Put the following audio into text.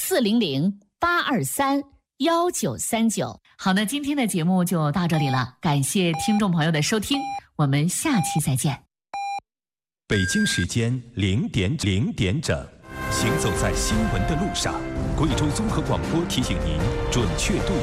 400-823-1939。 好的，今天的节目就到这里了，感谢听众朋友的收听，我们下期再见。 北京时间0点整，行走在新闻的路上，贵州综合广播提醒您准确度